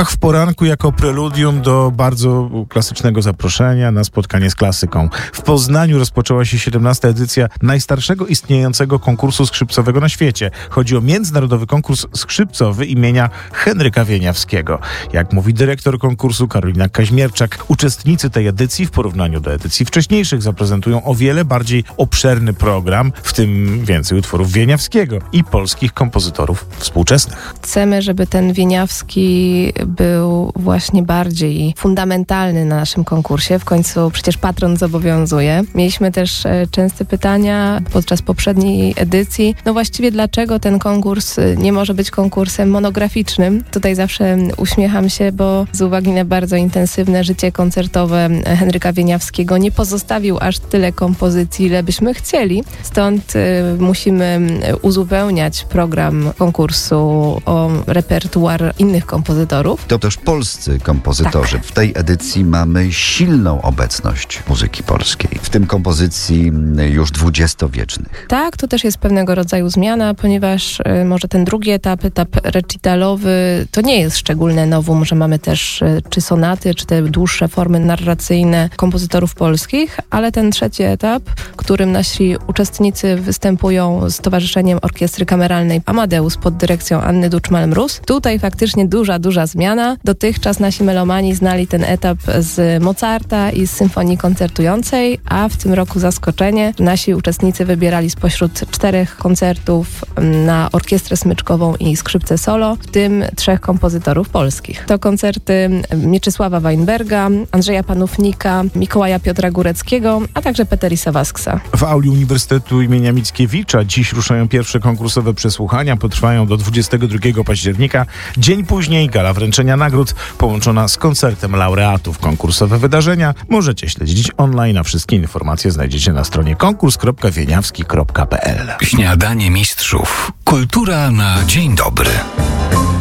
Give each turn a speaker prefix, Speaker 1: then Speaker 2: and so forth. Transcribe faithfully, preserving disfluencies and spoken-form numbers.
Speaker 1: Bach w poranku jako preludium do bardzo klasycznego zaproszenia na spotkanie z klasyką. W Poznaniu rozpoczęła się siedemnasta edycja najstarszego istniejącego konkursu skrzypcowego na świecie. Chodzi o międzynarodowy konkurs skrzypcowy imienia Henryka Wieniawskiego. Jak mówi dyrektor konkursu Karolina Kaźmierczak, uczestnicy tej edycji w porównaniu do edycji wcześniejszych zaprezentują o wiele bardziej obszerny program, w tym więcej utworów Wieniawskiego i polskich kompozytorów współczesnych.
Speaker 2: Chcemy, żeby ten Wieniawski był właśnie bardziej fundamentalny na naszym konkursie. W końcu przecież patron zobowiązuje. Mieliśmy też e, częste pytania podczas poprzedniej edycji. No właściwie dlaczego ten konkurs nie może być konkursem monograficznym? Tutaj zawsze uśmiecham się, bo z uwagi na bardzo intensywne życie koncertowe Henryka Wieniawskiego nie pozostawił aż tyle kompozycji, ile byśmy chcieli. Stąd e, musimy uzupełniać program konkursu o repertuar innych kompozytorów.
Speaker 3: To też polscy kompozytorzy.
Speaker 2: Tak.
Speaker 3: W tej edycji mamy silną obecność muzyki polskiej, w tym kompozycji już dwudziestowiecznych.
Speaker 2: Tak, to też jest pewnego rodzaju zmiana, ponieważ y, może ten drugi etap, etap recitalowy, to nie jest szczególne nowum, że mamy też y, czy sonaty, czy te dłuższe formy narracyjne kompozytorów polskich, ale ten trzeci etap, którym nasi uczestnicy występują z Towarzyszeniem Orkiestry Kameralnej Amadeus pod dyrekcją Anny Duczmal-Mróz, tutaj faktycznie duża, duża zmiana. Dotychczas nasi melomani znali ten etap z Mozarta i z symfonii koncertującej, a w tym roku zaskoczenie. Nasi uczestnicy wybierali spośród czterech koncertów na orkiestrę smyczkową i skrzypce solo, w tym trzech kompozytorów polskich. To koncerty Mieczysława Weinberga, Andrzeja Panównika, Mikołaja Piotra Góreckiego, a także Peterisa Wasksa.
Speaker 1: W auli Uniwersytetu imienia Mickiewicza dziś ruszają pierwsze konkursowe przesłuchania, potrwają do dwudziestego drugiego października. Dzień później gala wręczenia nagród połączona z koncertem laureatów. Konkursowe wydarzenia możecie śledzić online, a wszystkie informacje znajdziecie na stronie konkurs kropka wieniawski kropka p l.
Speaker 4: Śniadanie mistrzów. Kultura na dzień dobry.